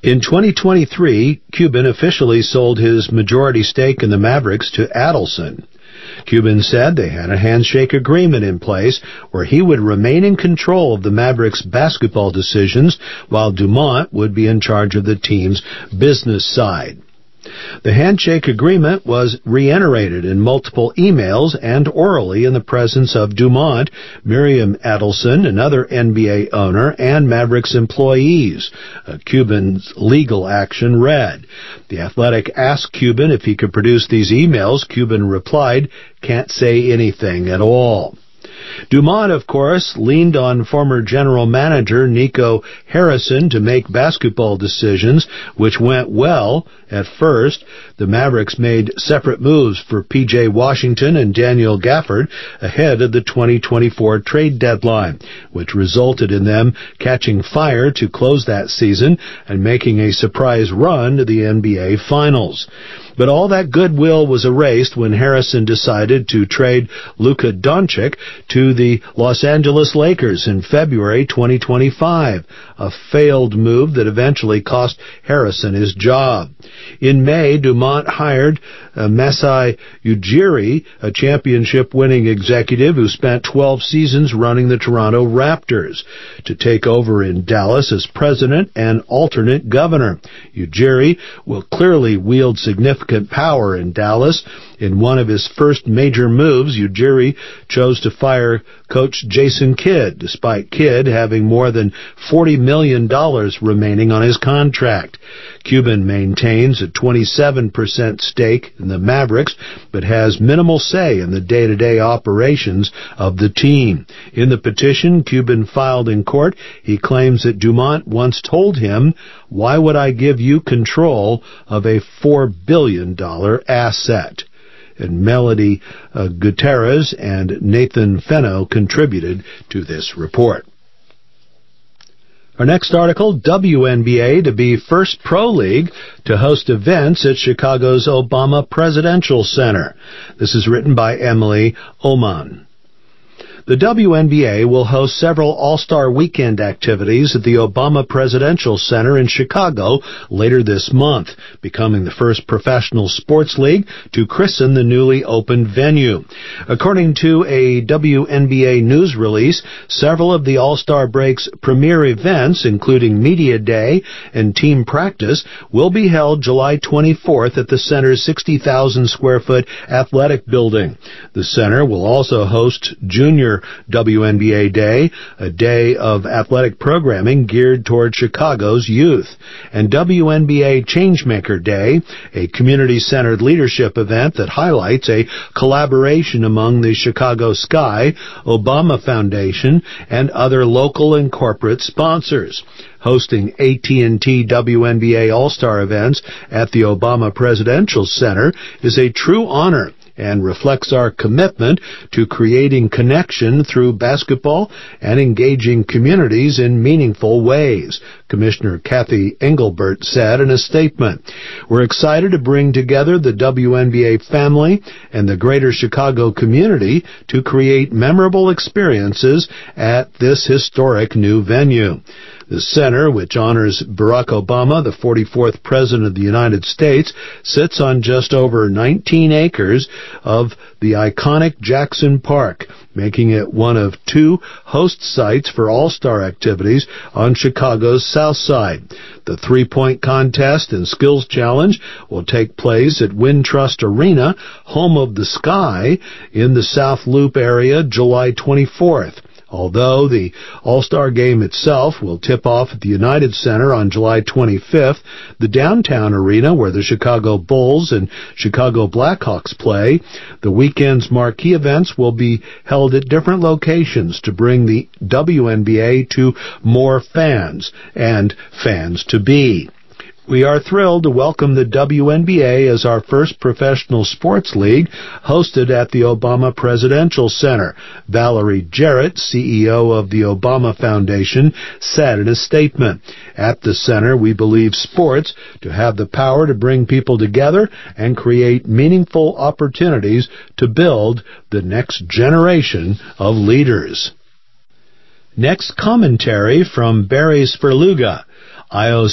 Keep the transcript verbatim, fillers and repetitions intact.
In twenty twenty-three, Cuban officially sold his majority stake in the Mavericks to Adelson. Cuban said they had a handshake agreement in place where he would remain in control of the Mavericks' basketball decisions while Dumont would be in charge of the team's business side. The handshake agreement was reiterated in multiple emails and orally in the presence of Dumont, Miriam Adelson, another N B A owner, and Mavericks employees. Uh, Cuban's legal action read. The Athletic asked Cuban if he could produce these emails. Cuban replied, "Can't say anything at all." Dumont, of course, leaned on former general manager Nico Harrison to make basketball decisions, which went well at first. The Mavericks made separate moves for P J Washington and Daniel Gafford ahead of the twenty twenty-four trade deadline, which resulted in them catching fire to close that season and making a surprise run to the N B A Finals. But all that goodwill was erased when Harrison decided to trade Luka Doncic to the Los Angeles Lakers in February twenty twenty-five, a failed move that eventually cost Harrison his job. In May, Dumont hired uh, Masai Ujiri, a championship-winning executive who spent twelve seasons running the Toronto Raptors, to take over in Dallas as president and alternate governor. Ujiri will clearly wield significant power in Dallas. In one of his first major moves, Ujiri chose to fire coach Jason Kidd, despite Kidd having more than forty million dollars remaining on his contract. Cuban maintains a twenty-seven percent stake in the Mavericks, but has minimal say in the day-to-day operations of the team. In the petition Cuban filed in court, he claims that Dumont once told him, "Why would I give you control of a four billion dollars asset?" And Melody uh, Gutierrez and Nathan Fenno contributed to this report. Our next article, W N B A to be first pro league to host events at Chicago's Obama Presidential Center. This is written by Emily Oman. The W N B A will host several All-Star Weekend activities at the Obama Presidential Center in Chicago later this month, becoming the first professional sports league to christen the newly opened venue. According to a W N B A news release, several of the All-Star Break's premier events, including Media Day and Team Practice, will be held July twenty-fourth at the center's sixty thousand square foot athletic building. The center will also host Junior W N B A Day, a day of athletic programming geared toward Chicago's youth, and W N B A Changemaker Day, a community-centered leadership event that highlights a collaboration among the Chicago Sky, Obama Foundation, and other local and corporate sponsors. Hosting A T and T W N B A All-Star events at the Obama Presidential Center is a true honor and reflects our commitment to creating connection through basketball and engaging communities in meaningful ways, Commissioner Kathy Engelbert said in a statement. We're excited to bring together the W N B A family and the greater Chicago community to create memorable experiences at this historic new venue. The center, which honors Barack Obama, the forty-fourth President of the United States, sits on just over nineteen acres of the iconic Jackson Park, making it one of two host sites for all-star activities on Chicago's South Side. The three-point contest and skills challenge will take place at Wintrust Arena, home of the Sky, in the South Loop area, July twenty-fourth. Although the All-Star Game itself will tip off at the United Center on July twenty-fifth, the downtown arena where the Chicago Bulls and Chicago Blackhawks play, the weekend's marquee events will be held at different locations to bring the W N B A to more fans and fans-to-be. We are thrilled to welcome the W N B A as our first professional sports league hosted at the Obama Presidential Center, Valerie Jarrett, C E O of the Obama Foundation, said in a statement. At the center, we believe sports to have the power to bring people together and create meaningful opportunities to build the next generation of leaders. Next commentary from Barry Sperluga, I O